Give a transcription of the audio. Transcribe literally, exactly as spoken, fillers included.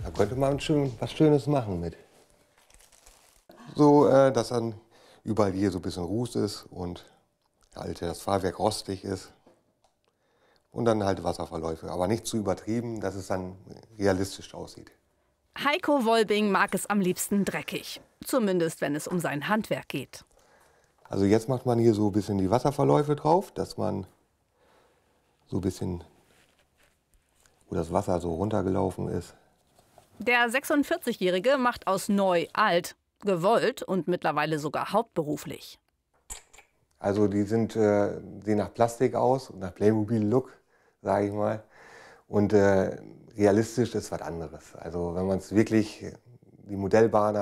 Da könnte man schön, was Schönes machen mit. So, äh, dass dann überall hier so ein bisschen Ruß ist und halt das Fahrwerk rostig ist. Und dann halt Wasserverläufe, aber nicht zu übertrieben, dass es dann realistisch aussieht. Heiko Wolbing mag es am liebsten dreckig, zumindest wenn es um sein Handwerk geht. Also jetzt macht man hier so ein bisschen die Wasserverläufe drauf, dass man so ein bisschen, wo das Wasser so runtergelaufen ist. Der sechsundvierzigjährige macht aus neu alt, gewollt und mittlerweile sogar hauptberuflich. Also die sind, äh, sehen nach Plastik aus, nach Playmobil-Look, sage ich mal. Und äh, realistisch ist was anderes. Also wenn man es wirklich, die Modellbahn